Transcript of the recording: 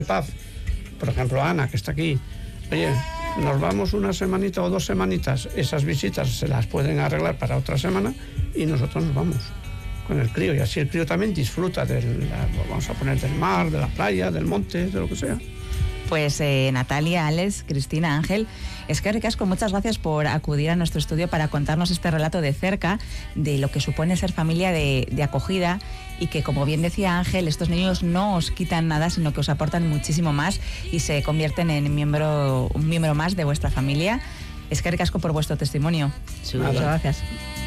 paz, por ejemplo Ana, que está aquí, oye, nos vamos una semanita o 2 semanitas, esas visitas se las pueden arreglar para otra semana y nosotros nos vamos con el crío, y así el crío también disfruta vamos a poner, del mar, de la playa, del monte, de lo que sea. Pues Natalia, Alex, Cristina, Ángel, eskerrik asko, muchas gracias por acudir a nuestro estudio para contarnos este relato de cerca de lo que supone ser familia de acogida, y que, como bien decía Ángel, estos niños no os quitan nada, sino que os aportan muchísimo más y se convierten en un miembro más de vuestra familia. Eskerrik asko por vuestro testimonio. Sí, muchas gracias.